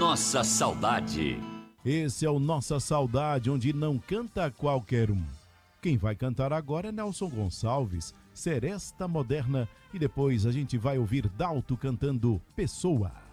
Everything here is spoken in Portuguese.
Nossa Saudade. Esse é o Nossa Saudade, onde não canta qualquer um. Quem vai cantar agora é Nelson Gonçalves, Seresta Moderna, e depois a gente vai ouvir Dalto cantando Pessoa.